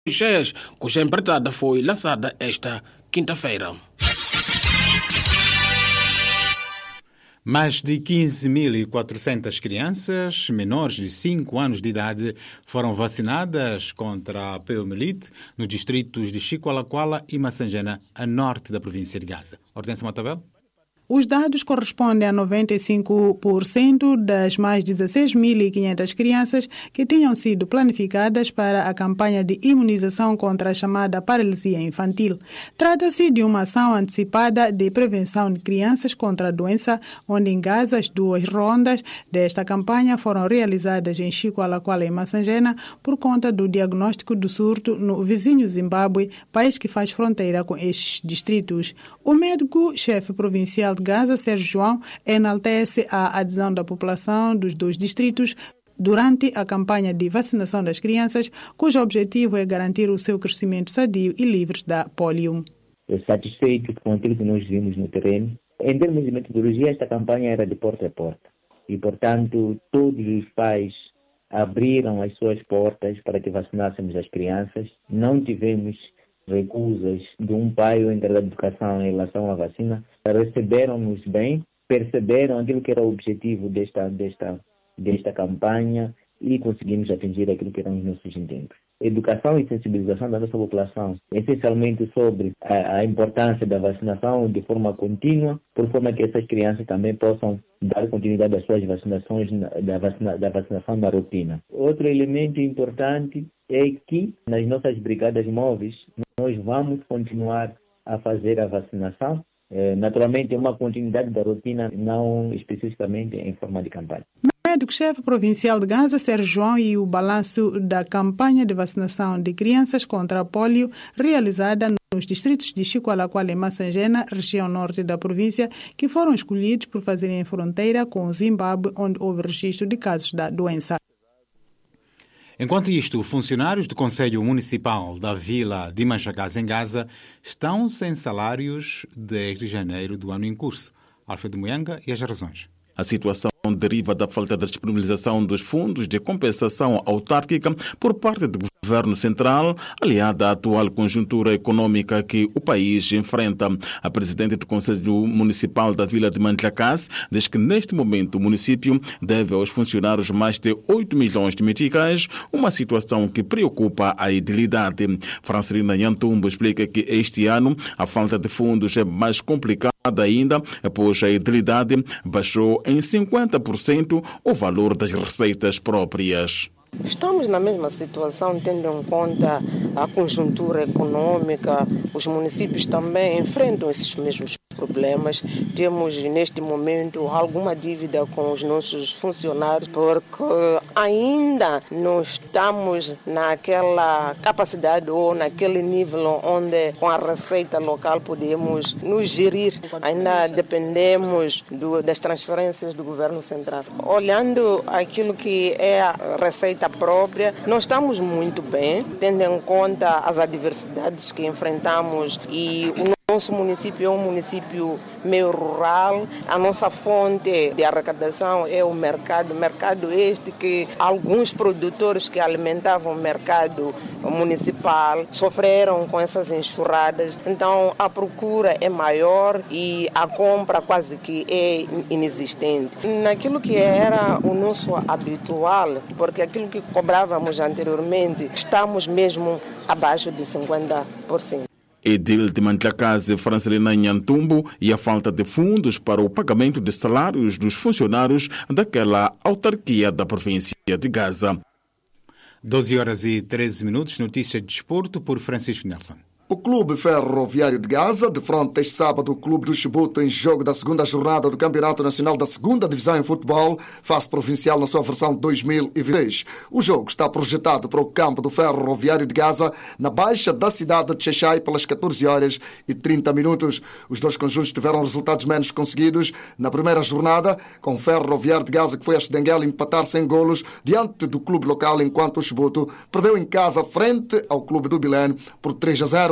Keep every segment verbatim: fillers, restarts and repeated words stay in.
cheias, cuja empreitada foi lançada esta quinta-feira. Mais de quinze mil e quatrocentas crianças menores de cinco anos de idade foram vacinadas contra a poliomielite nos distritos de Chicoalacoala e Massangena, a norte da província de Gaza. Hortência Matavel? Os dados correspondem a noventa e cinco por cento das mais dezesseis mil e quinhentas crianças que tinham sido planificadas para a campanha de imunização contra a chamada paralisia infantil. Trata-se de uma ação antecipada de prevenção de crianças contra a doença, onde em Gaza as duas rondas desta campanha foram realizadas em Chicoalacoala e Massangena por conta do diagnóstico do surto no vizinho Zimbábue, país que faz fronteira com estes distritos. O médico-chefe provincial de Gaza, Sérgio João, enaltece a adesão da população dos dois distritos durante a campanha de vacinação das crianças, cujo objetivo é garantir o seu crescimento sadio e livres da polio. Satisfeito com aquilo que nós vimos no terreno. Em termos de metodologia, esta campanha era de porta a porta e, portanto, todos os pais abriram as suas portas para que vacinássemos as crianças. Não tivemos recusas de um pai ou encarregado de educação em relação à vacina. Receberam-nos bem, perceberam aquilo que era o objetivo desta, desta, desta campanha e conseguimos atingir aquilo que eram os nossos intentos. Educação e sensibilização da nossa população, essencialmente sobre a, a importância da vacinação de forma contínua, por forma que essas crianças também possam dar continuidade às suas vacinações, da, vacina, da vacinação na rotina. Outro elemento importante é que nas nossas brigadas móveis nós vamos continuar a fazer a vacinação. É, naturalmente, é uma continuidade da rotina, não especificamente em forma de campanha. Médico-chefe provincial de Gaza, Sérgio João, e o balanço da campanha de vacinação de crianças contra a polio realizada nos distritos de Chicoalacoala e Massangena, região norte da província, que foram escolhidos por fazerem fronteira com o Zimbábue, onde houve registro de casos da doença. Enquanto isto, funcionários do Conselho Municipal da Vila de Manchacás, em Gaza, estão sem salários desde janeiro do ano em curso. Alfredo Muyanga e as razões. A situação deriva da falta de disponibilização dos fundos de compensação autárquica por parte do Governo Central, aliada à atual conjuntura econômica que o país enfrenta. A presidente do Conselho Municipal da Vila de Manchacás diz que neste momento o município deve aos funcionários mais de oito milhões de meticais, uma situação que preocupa a edilidade. Francelina Nhantumbo explica que este ano a falta de fundos é mais complicada ainda, pois a edilidade baixou em cinquenta por cento o valor das receitas próprias. Estamos na mesma situação, tendo em conta a conjuntura econômica. Os municípios também enfrentam esses mesmos problemas. Temos, neste momento, alguma dívida com os nossos funcionários, porque ainda não estamos naquela capacidade ou naquele nível onde, com a receita local, podemos nos gerir. Ainda dependemos do, das transferências do Governo Central. Olhando aquilo que é a receita própria, nós estamos muito bem, tendo em conta as adversidades que enfrentamos, e o nosso município é um município meio rural. A nossa fonte de arrecadação é o mercado, mercado este que alguns produtores que alimentavam o mercado municipal sofreram com essas enxurradas. Então a procura é maior e a compra quase que é inexistente. Naquilo que era o nosso habitual, porque aquilo que cobrávamos anteriormente, estamos mesmo abaixo de cinquenta por cento. Edil de Manchacás, Francelina Nhantumbo, e a falta de fundos para o pagamento de salários dos funcionários daquela autarquia da província de Gaza. doze horas e treze minutos, notícia de desporto por Francisco Nelson. O Clube Ferroviário de Gaza defronta este sábado o Clube do Chibouto em jogo da segunda jornada do Campeonato Nacional da segunda Divisão em Futebol, fase provincial na sua versão dois mil e vinte. O jogo está projetado para o campo do Ferroviário de Gaza, na baixa da cidade de Xai, pelas catorze horas e trinta minutos. Os dois conjuntos tiveram resultados menos conseguidos na primeira jornada, com o Ferroviário de Gaza, que foi a Xdenguel empatar sem golos diante do clube local, enquanto o Chibouto perdeu em casa frente ao clube do Bilene por três a zero.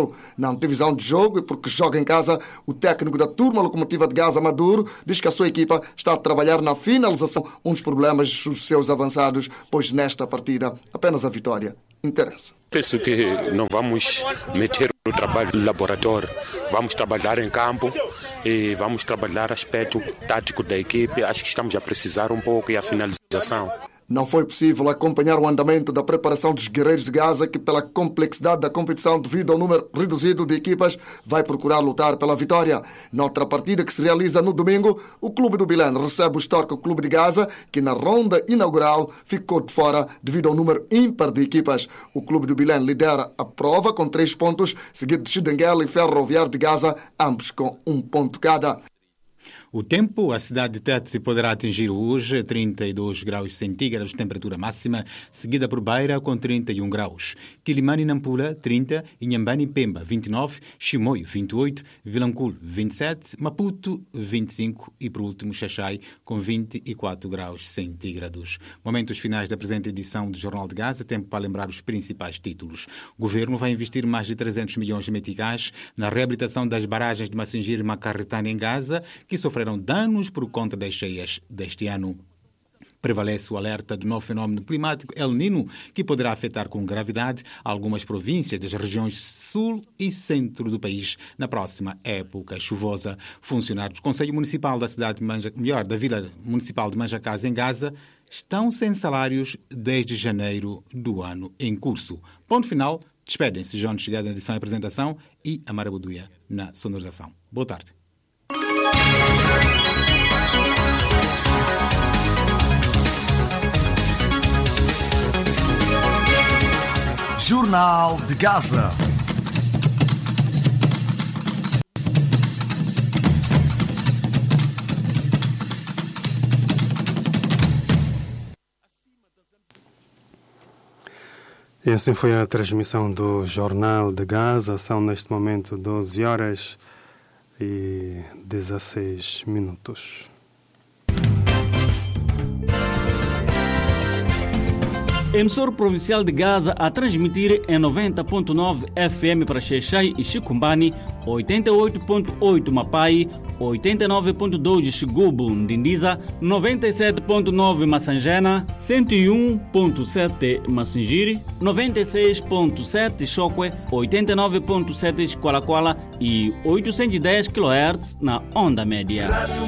ano. Na antevisão de jogo e porque joga em casa, o técnico da turma locomotiva de Gaza, Maduro, diz que a sua equipa está a trabalhar na finalização, um dos problemas dos seus avançados, pois nesta partida apenas a vitória interessa. Penso que não vamos meter o trabalho no laboratório, vamos trabalhar em campo e vamos trabalhar aspecto tático da equipe. Acho que estamos a precisar um pouco e a finalização. Não foi possível acompanhar o andamento da preparação dos guerreiros de Gaza, que pela complexidade da competição devido ao número reduzido de equipas, vai procurar lutar pela vitória. Noutra partida que se realiza no domingo, o Clube do Bilene recebe o histórico Clube de Gaza, que na ronda inaugural ficou de fora devido ao número ímpar de equipas. O Clube do Bilene lidera a prova com três pontos, seguido de Chidenguela e Ferroviário de Gaza, ambos com um ponto cada. O tempo, a cidade de Tete poderá atingir hoje trinta e dois graus centígrados de temperatura máxima, seguida por Beira com trinta e um graus. Quilimane e Nampula, trinta, Inhambane e Pemba, vinte e nove, Chimoio, vinte e oito, Vilanculo, vinte e sete, Maputo, vinte e cinco e, por último, Xaxai, com vinte e quatro graus centígrados. Momentos finais da presente edição do Jornal de Gaza, tempo para lembrar os principais títulos. O governo vai investir mais de trezentos milhões de meticais na reabilitação das barragens de Massingir e Macarretane em Gaza, que sofreram danos por conta das cheias deste ano. Prevalece o alerta do novo fenómeno climático El Niño, que poderá afetar com gravidade algumas províncias das regiões sul e centro do país na próxima época chuvosa. Funcionários do Conselho Municipal da cidade de Manja, melhor, da Vila Municipal de Manjacás, em Gaza, estão sem salários desde janeiro do ano em curso. Ponto final. Despedem-se João Chegada na edição e apresentação e Amara Buduia na sonorização. Boa tarde. Jornal de Gaza. E assim foi a transmissão do Jornal de Gaza. São neste momento doze horas e dezesseis minutos. Emissor Provincial de Gaza a transmitir em noventa ponto nove F M para Xai e Chicumbani, oitenta e oito ponto oito Mapai, oitenta e nove ponto dois Xigubu, Ndindiza, noventa e sete ponto nove Massangena, cento e um ponto sete Massingiri, noventa e seis ponto sete Chokwe, oitenta e nove ponto sete Qualaquala e oitocentos e dez quilohertz na onda média.